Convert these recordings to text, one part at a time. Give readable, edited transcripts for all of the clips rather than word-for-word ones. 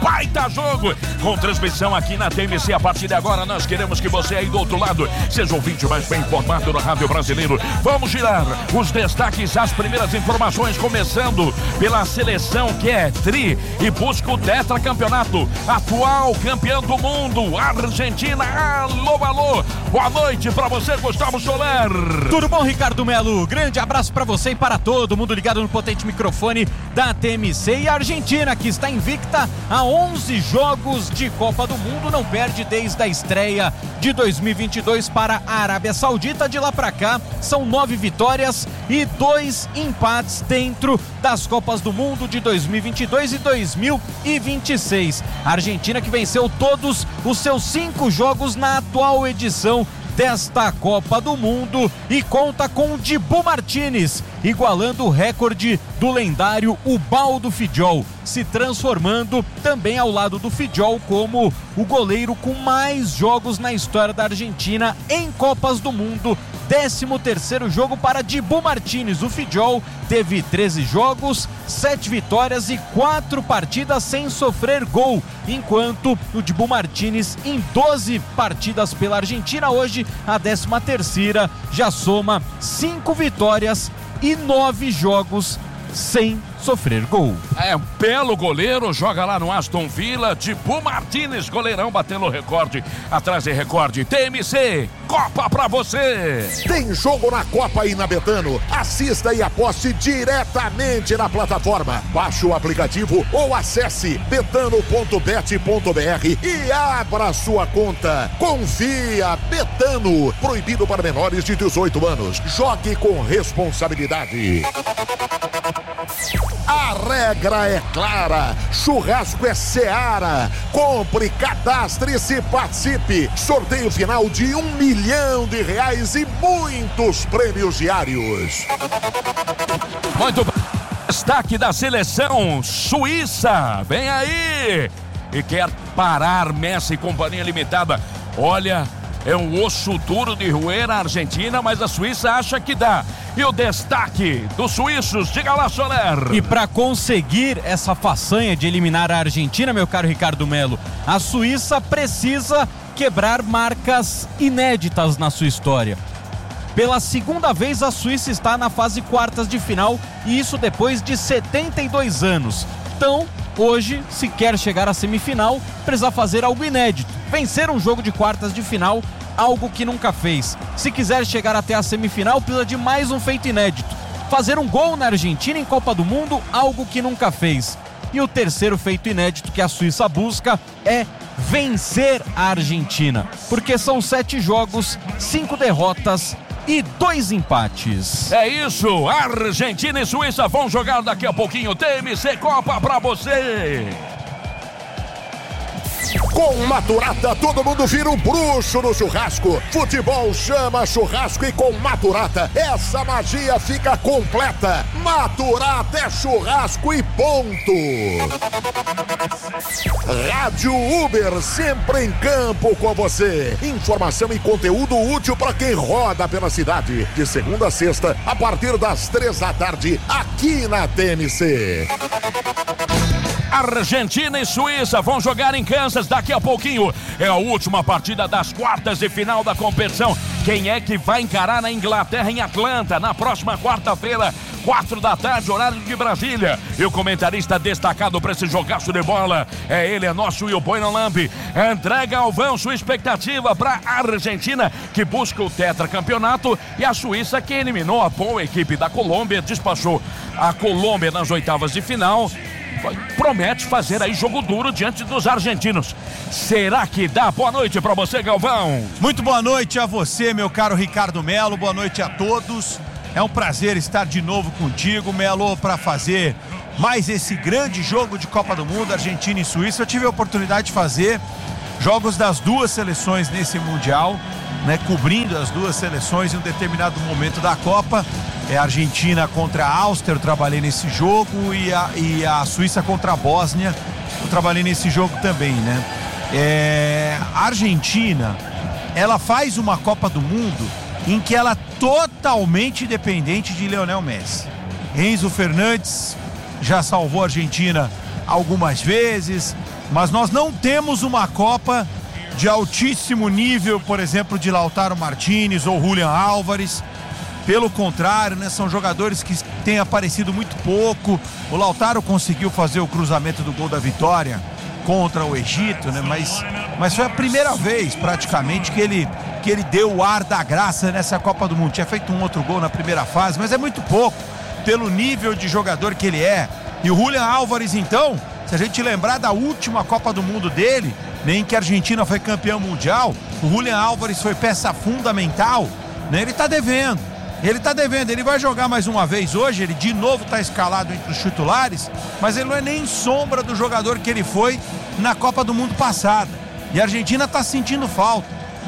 baita jogo, com transmissão aqui na TMC. A partir de agora nós queremos que você aí do outro lado seja o ouvinte mais bem informado no rádio brasileiro. Vamos girar os destaques, as primeiras informações, começando pela seleção que é tri e busca o tetracampeonato, atual campeão do mundo, Argentina. Alô, alô, boa noite pra você, Gustavo Soler. Tudo bom, Ricardo Melo? Grande abraço pra você e para todo mundo ligado no potente microfone da TMC. E a Argentina, que está invicta a 11 jogos de Copa do Mundo, não perde desde a estreia de 2022 para a Arábia Saudita. De lá para cá, são 9 vitórias e 2 empates dentro das Copas do Mundo de 2022 e 2026. A Argentina que venceu todos os seus 5 jogos na atual edição desta Copa do Mundo e conta com o Dibu Martínez, igualando o recorde do lendário Ubaldo Fiddiol, se transformando também ao lado do Fiddiol como o goleiro com mais jogos na história da Argentina em Copas do Mundo. 13º jogo para Dibu Martínez. O Fiddiol teve 13 jogos, 7 vitórias e 4 partidas sem sofrer gol, enquanto o Dibu Martínez em 12 partidas pela Argentina, hoje a 13ª, já soma 5 vitórias e 9 jogos sem sofrer gol. É um belo goleiro, joga lá no Aston Villa. Dibu Martínez, goleirão, batendo recorde atrás de recorde. TMC, Copa pra você. Tem jogo na Copa aí na Betano. Assista e aposte diretamente na plataforma. Baixe o aplicativo ou acesse betano.bet.br e abra sua conta. Confia, Betano. Proibido para menores de 18 anos. Jogue com responsabilidade. A regra é clara, churrasco é Seara. Compre, cadastre-se e participe. Sorteio final de R$1 milhão e muitos prêmios diários. Muito bem. Destaque da seleção suíça, vem aí. E quer parar Messi e Companhia Limitada. Olha, é um osso duro de roer a Argentina, mas a Suíça acha que dá. E o destaque dos suíços, diga lá, Soler. E para conseguir essa façanha de eliminar a Argentina, meu caro Ricardo Melo, a Suíça precisa quebrar marcas inéditas na sua história. Pela segunda vez a Suíça está na fase quartas de final, e isso depois de 72 anos. Então, hoje, se quer chegar à semifinal, precisa fazer algo inédito. Vencer um jogo de quartas de final, algo que nunca fez. Se quiser chegar até a semifinal, precisa de mais um feito inédito. Fazer um gol na Argentina em Copa do Mundo, algo que nunca fez. E o terceiro feito inédito que a Suíça busca é vencer a Argentina. Porque são 7 jogos, 5 derrotas e 2 empates. É isso, Argentina e Suíça vão jogar daqui a pouquinho. TMC Copa pra você. Com Maturata, todo mundo vira um bruxo no churrasco. Futebol chama churrasco e com Maturata, essa magia fica completa. Maturata é churrasco e ponto. Rádio Uber, sempre em campo com você. Informação e conteúdo útil para quem roda pela cidade. De segunda a sexta, a partir das 3 da tarde, aqui na TMC. Argentina e Suíça vão jogar em Kansas daqui a pouquinho. É a última partida das quartas de final da competição. Quem é que vai encarar a Inglaterra em Atlanta na próxima quarta-feira, 4 da tarde, horário de Brasília? E o comentarista destacado para esse jogaço de bola é ele, é nosso Will Bueno Lampe. Entrega ao vão sua expectativa para a Argentina, que busca o tetracampeonato, e a Suíça, que eliminou a boa equipe da Colômbia, despachou a Colômbia nas oitavas de final. Promete fazer aí jogo duro diante dos argentinos. Será que dá? Boa noite pra você, Galvão. Muito boa noite a você, meu caro Ricardo Melo. Boa noite a todos. É um prazer estar de novo contigo, Melo, para fazer mais esse grande jogo de Copa do Mundo, Argentina e Suíça. Eu tive a oportunidade de fazer jogos das duas seleções nesse Mundial, né, cobrindo as duas seleções em um determinado momento da Copa. A Argentina contra a Áustria, eu trabalhei nesse jogo, e a Suíça contra a Bósnia, eu trabalhei nesse jogo também, né? A Argentina, ela faz uma Copa do Mundo em que ela é totalmente dependente de Lionel Messi. Enzo Fernandes já salvou a Argentina algumas vezes, mas nós não temos uma Copa de altíssimo nível, por exemplo, de Lautaro Martínez ou Julián Álvares. Pelo contrário, né, são jogadores que têm aparecido muito pouco. O Lautaro conseguiu fazer o cruzamento do gol da vitória contra o Egito, né, mas foi a primeira vez praticamente que ele deu o ar da graça nessa Copa do Mundo. Tinha feito um outro gol na primeira fase, mas é muito pouco pelo nível de jogador que ele é. E o Julián Álvares, então, se a gente lembrar da última Copa do Mundo dele, nem que a Argentina foi campeã mundial, o Julián Álvares foi peça fundamental, né? Ele tá devendo, ele vai jogar mais uma vez hoje, ele de novo tá escalado entre os titulares, mas ele não é nem sombra do jogador que ele foi na Copa do Mundo passada. E a Argentina tá sentindo falta,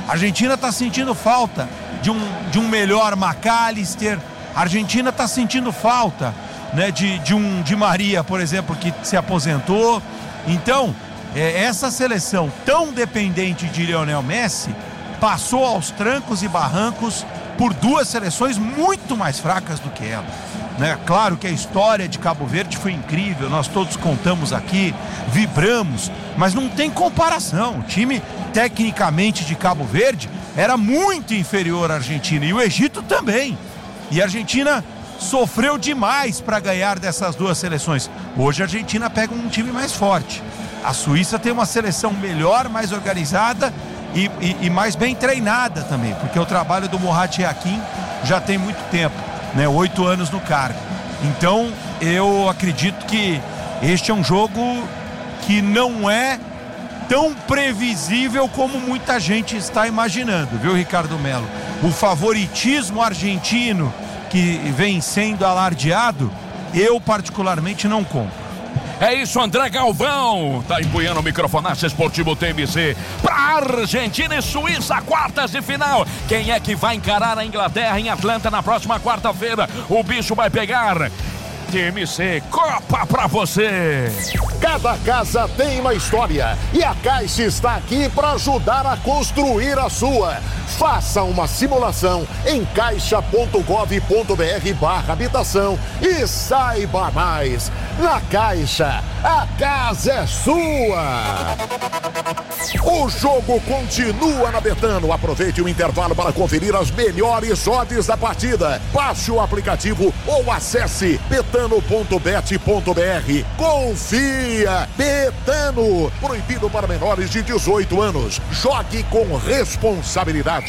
de um melhor McAllister, a Argentina tá sentindo falta, né, de um Di Maria, por exemplo, que se aposentou. Então, essa seleção tão dependente de Lionel Messi passou aos trancos e barrancos por duas seleções muito mais fracas do que ela, né? Claro que a história de Cabo Verde foi incrível, nós todos contamos aqui, vibramos, mas não tem comparação. O time tecnicamente de Cabo Verde era muito inferior à Argentina, e o Egito também. E a Argentina sofreu demais para ganhar dessas duas seleções. Hoje a Argentina pega um time mais forte. A Suíça tem uma seleção melhor, mais organizada e mais bem treinada também, porque o trabalho do Murat Yakin já tem muito tempo, né? 8 anos no cargo. Então eu acredito que este é um jogo que não é tão previsível como muita gente está imaginando, viu, Ricardo Melo? O favoritismo argentino que vem sendo alardeado, eu particularmente não compro. É isso, André Galvão tá empunhando o microfonaço esportivo TMC pra Argentina e Suíça, quartas de final. Quem é que vai encarar a Inglaterra em Atlanta na próxima quarta-feira? O bicho vai pegar. TMC, Copa pra você. Cada casa tem uma história e a Caixa está aqui para ajudar a construir a sua. Faça uma simulação em caixa.gov.br/habitação e saiba mais. Na Caixa, a casa é sua. O jogo continua na Betano. Aproveite o intervalo para conferir as melhores odds da partida. Baixe o aplicativo ou acesse betano.bet.br. Confia, Betano. Proibido para menores de 18 anos. Jogue com responsabilidade.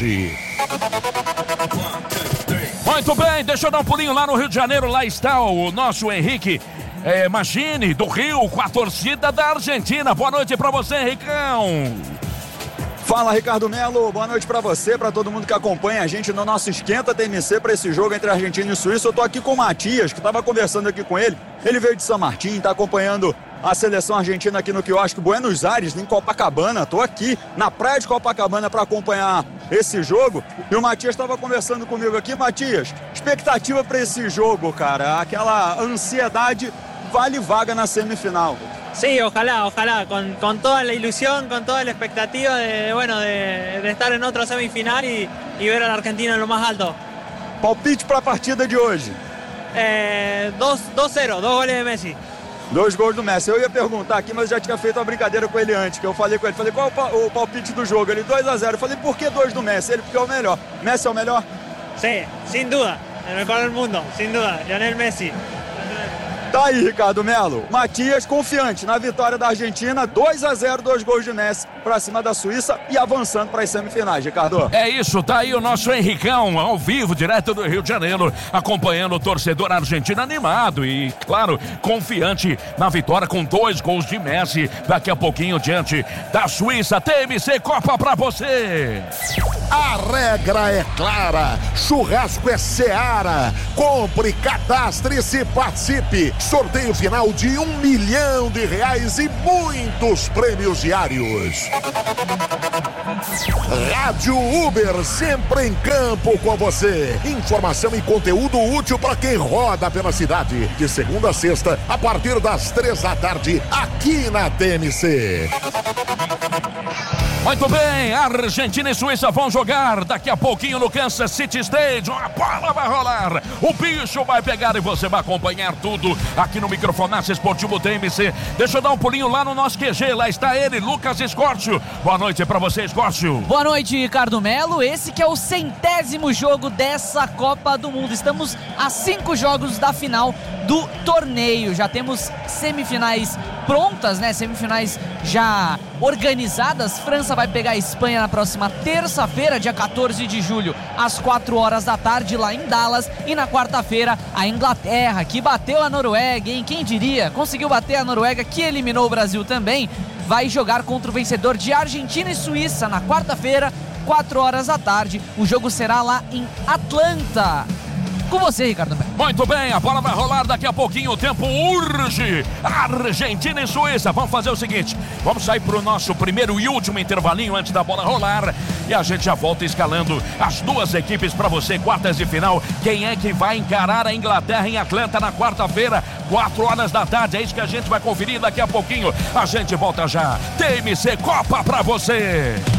Muito bem, deixa eu dar um pulinho lá no Rio de Janeiro. Lá está o nosso Henrique Machini, do Rio, com a torcida da Argentina. Boa noite pra você, Henricão. Fala, Ricardo Melo, boa noite pra você, pra todo mundo que acompanha a gente no nosso Esquenta TMC pra esse jogo entre Argentina e Suíça. Eu tô aqui com o Matias, que tava conversando aqui com ele. Ele veio de São Martín, tá acompanhando a seleção argentina aqui no quiosque Buenos Aires, em Copacabana. Tô aqui na praia de Copacabana para acompanhar esse jogo. E o Matias estava conversando comigo aqui. Matias, expectativa para esse jogo, cara? Aquela ansiedade, vale vaga na semifinal. Sí, ojalá, con toda la ilusión, con toda la expectativa de estar en otra semifinal y ver a la Argentina en lo más alto. Palpite para a partida de hoje? 2-0, 2 goles de Messi. 2 gols do Messi. Eu ia perguntar aqui, mas já tinha feito uma brincadeira com ele antes, que eu falei com ele, falei, qual o palpite do jogo? Ele, 2-0. Eu falei, por que 2 do Messi? Ele, porque é o melhor. Messi é o melhor? Sí, sin duda, el mejor del mundo, sin duda, Lionel Messi. Tá aí, Ricardo Melo. Matias confiante na vitória da Argentina, 2-0, 2 gols de Messi pra cima da Suíça e avançando para as semifinais, Ricardo. É isso, tá aí o nosso Henricão, ao vivo, direto do Rio de Janeiro, acompanhando o torcedor argentino animado e, claro, confiante na vitória com 2 gols de Messi, daqui a pouquinho diante da Suíça. TMC Copa pra você. A regra é clara, churrasco é Seara. Compre, cadastre-se e participe. Sorteio final de R$1 milhão e muitos prêmios diários. Rádio Uber, sempre em campo com você. Informação e conteúdo útil para quem roda pela cidade. De segunda a sexta, a partir das 3 da tarde, aqui na TMC. Muito bem, Argentina e Suíça vão jogar daqui a pouquinho no Kansas City Stadium. A bola vai rolar, o bicho vai pegar e você vai acompanhar tudo aqui no Microfonaço Esportivo TMC. Deixa eu dar um pulinho lá no nosso QG, lá está ele, Lucas Escórcio. Boa noite pra você, Escórcio. Boa noite, Ricardo Melo. Esse que é o 100º jogo dessa Copa do Mundo. Estamos a 5 jogos da final do torneio. Já temos semifinais prontas, né? Semifinais já organizadas. França vai pegar a Espanha na próxima terça-feira, dia 14 de julho, às 4 horas da tarde, lá em Dallas. E na quarta-feira, a Inglaterra, que bateu a Noruega, hein? Quem diria? Conseguiu bater a Noruega, que eliminou o Brasil também. Vai jogar contra o vencedor de Argentina e Suíça na quarta-feira, 4 horas da tarde. O jogo será lá em Atlanta. Com você, Ricardo. Muito bem, a bola vai rolar daqui a pouquinho, o tempo urge. Argentina e Suíça, vamos fazer o seguinte, vamos sair para o nosso primeiro e último intervalinho antes da bola rolar e a gente já volta escalando as duas equipes para você, quartas de final. Quem é que vai encarar a Inglaterra em Atlanta na quarta-feira, 4 horas da tarde, é isso que a gente vai conferir daqui a pouquinho. A gente volta já. TMC Copa para você.